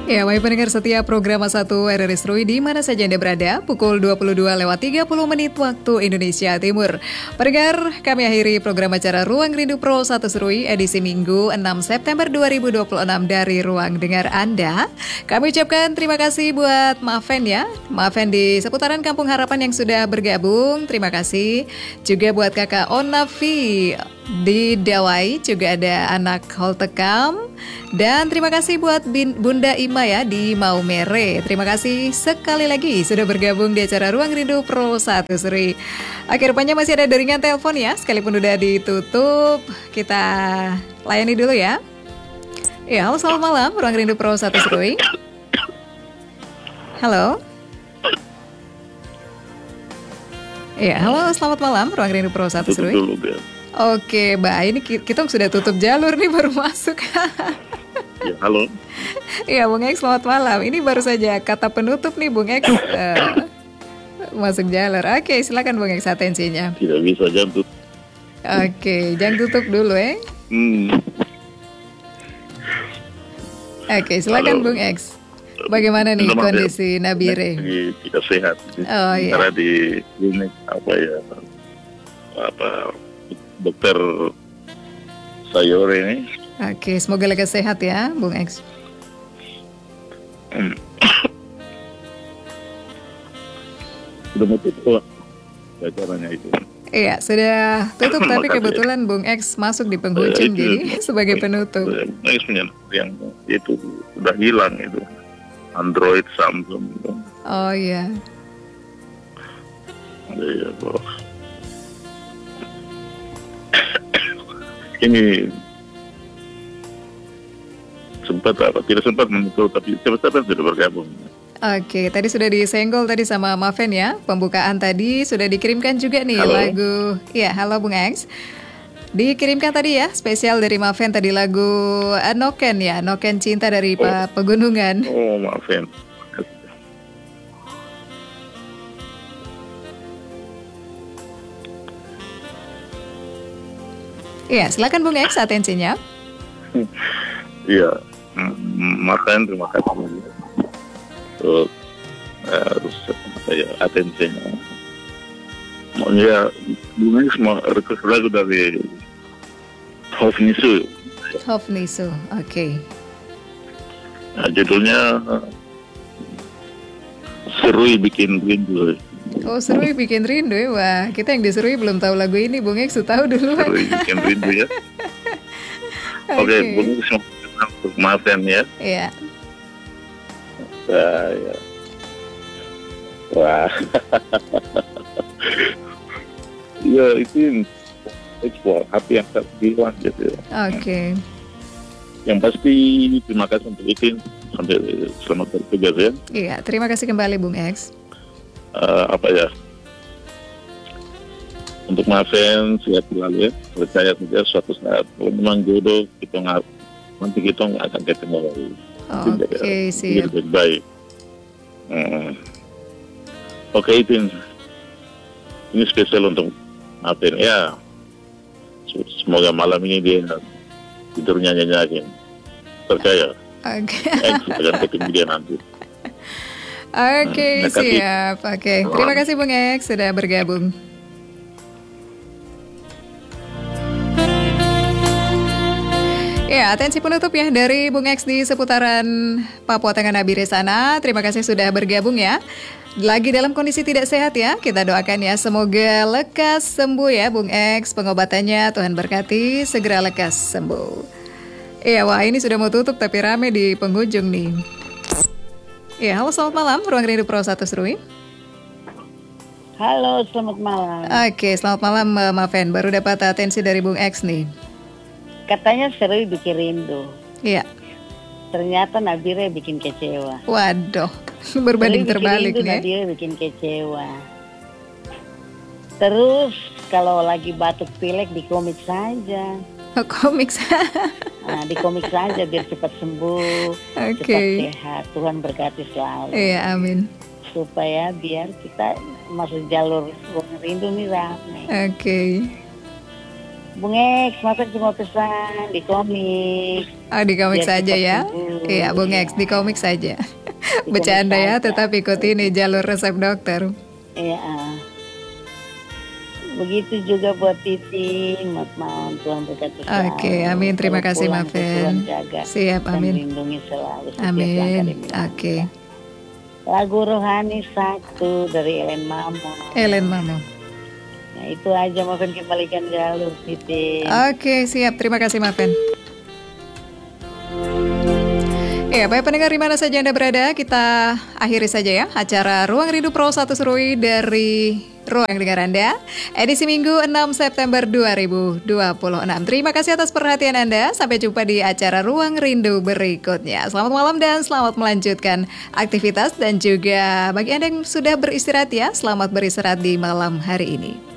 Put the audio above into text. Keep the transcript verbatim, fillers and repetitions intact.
Ya, baik pendengar setia program satu R R I Serui di mana saja Anda berada, pukul dua puluh dua lewat tiga puluh menit waktu Indonesia Timur. Pendengar, kami akhiri program acara Ruang Rindu Pro satu Serui edisi Minggu enam September dua ribu dua puluh enam dari Ruang Dengar Anda. Kami ucapkan terima kasih buat Maven ya, Maven di seputaran Kampung Harapan yang sudah bergabung. Terima kasih juga buat Kakak Onavi di Dawai, juga ada anak Holtekam. Dan terima kasih buat Bin, Bunda Ima ya di Maumere. Terima kasih sekali lagi sudah bergabung di acara Ruang Rindu Pro satu Serui. Oke, rupanya masih ada jaringan telepon ya, sekalipun udah ditutup. Kita layani dulu ya. Ya, halo selamat malam Ruang Rindu Pro satu Serui. Halo. Ya, halo selamat malam Ruang Rindu Pro satu Serui. Oke, Mbak, ini kita sudah tutup jalur nih, baru masuk. Ya, halo. Iya, Bung X, selamat malam. Ini baru saja kata penutup nih, Bung X. Uh, masuk jalur. Oke, silakan Bung X atensinya. Tidak bisa, jangan tutup. Oke, jangan tutup dulu ya. Hmm. Oke, silakan halo. Bung X. Bagaimana nih Nama kondisi ya, Nabire? Tidak sehat. Oh iya. Karena di klinik apa ya, apa dokter Sayore ini. Oke, semoga lekas sehat ya, Bung X. Hmm. Sudah mau tutup acaranya itu. Iya, sudah tutup tapi kebetulan ya. Bung X masuk di penghujung ya, jadi sebagai penutup. Bung X punya yang itu sudah hilang itu. Android Samsung itu. Oh iya. Iya, bos. Ini sempat apa tidak sempat menutup tapi cepat-cepat sudah bergabung. Oke, tadi sudah disenggol tadi sama Maven ya, pembukaan tadi sudah dikirimkan juga nih halo. Lagu. Ya, halo Bung X. Dikirimkan tadi ya, spesial dari Maven tadi lagu Noken ya, Noken Cinta dari oh. Pak Pegunungan. Oh, Maven. Iya, silakan Bung X atensinya. Iya, makan terima kasih untuk harus ya atensinya. Ya, Bung X mau request lagu dari Hofnisu. Hofnisu, oke. Okay. Nah, judulnya Serui Bikin Rindu. Oh, Serui Bikin Rindu ya. Wah, kita yang diserui belum tahu lagu ini. Bung X tahu dulu. Serui Bikin Rindu ya. Oke, okay. okay, Bung X untuk Maven ya. Iya. Wah, ya. Wah. Ya, itu ekspor hati yang terbilang gitu. Oke. Okay. Yang pasti terima kasih untuk itu. Sampai selamat bertugas ya. Iya, terima kasih kembali Bung X. Uh, apa ya, untuk Maven sehat selalu ya, percaya saja suatu saat kalau memang jodoh kita nggak nanti kita nggak akan ketemu lagi. Oke, okay, siap. Lebih baik. Uh, Oke okay, itu ini spesial untuk Maven ya. Semoga malam ini dia tidurnya nyenyak, percaya. Oke. Okay. Akan ketemu dia nanti. Oke, okay, siap. Oke, okay. Terima kasih Bung X sudah bergabung. Ya, atensi penutup ya dari Bung X di seputaran Papua Tengah Nabire sana. Terima kasih sudah bergabung ya. Lagi dalam kondisi tidak sehat ya. Kita doakan ya semoga lekas sembuh ya Bung X. Pengobatannya Tuhan berkati segera lekas sembuh. Iya, wah ini sudah mau tutup tapi rame di penghujung nih. Ya, halo selamat malam, Ruang Rindu Pro satu Serui. Halo, selamat malam. Oke, selamat malam Maven, baru dapat atensi dari Bung X nih. Katanya Serui bikin rindu. Iya. Ternyata Nabire bikin kecewa. Waduh, berbanding terbalik nih. Nabire bikin kecewa. Terus kalau lagi batuk pilek di komik saja. Oh, komik nah, di komik saja biar cepat sembuh, okay. cepat sehat. Tuhan berkati selalu. Iya, amin. Supaya biar kita masuk jalur Ruang Rindu nih rame. Oke. Okay. Bung X, masa cuma pesan di komik. Oh, di komik saja ya? Sembuh. Iya, Bung X di komik saja. Bercanda ya, tetap ikuti nih jalur resep dokter. Iya. Begitu juga buat Titi, buat malam Tuhan berkati selalu. Oke, amin. Terima Kalau kasih, pulang, Maven. Tuhan jaga Siap, dan amin. lindungi selalu setiap langkah Amin. demi langkah. Oke. Lagu rohani satu dari Ellen Mamo. Ellen Mamo. Nah, itu aja Maven, kembalikan jalur Titi. Oke, siap. Terima kasih, Maven. Ya, baik pendengar di mana saja Anda berada, kita akhiri saja ya acara Ruang Rindu Pro satu Serui dari Ruang Dengar Anda, edisi Minggu enam September dua ribu dua puluh enam. Terima kasih atas perhatian Anda, sampai jumpa di acara Ruang Rindu berikutnya. Selamat malam dan selamat melanjutkan aktivitas, dan juga bagi Anda yang sudah beristirahat ya, selamat beristirahat di malam hari ini.